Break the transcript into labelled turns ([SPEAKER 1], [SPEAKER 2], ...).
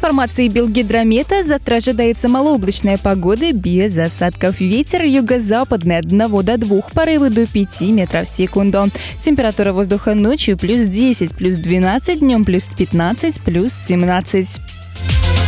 [SPEAKER 1] информации Белгидромета, завтра ожидается малооблачная погода без осадков. Ветер юго-западный от 1 до 2, порывы до 5 метров в секунду. Температура воздуха ночью +10, +12, днем +15, +17.